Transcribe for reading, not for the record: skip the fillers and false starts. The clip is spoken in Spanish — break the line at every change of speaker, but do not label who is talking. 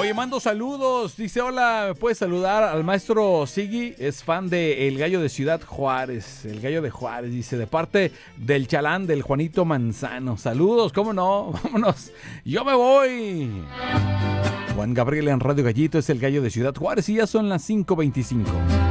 Oye, mando saludos. Dice, hola, ¿puedes saludar al maestro Sigui? Es fan de El Gallo de Ciudad Juárez. El Gallo de Juárez, dice, de parte del chalán del Juanito Manzano. Saludos, ¿cómo no? Vámonos. Yo me voy. Juan Gabriel en Radio Gallito es El Gallo de Ciudad Juárez y ya son las 5:25.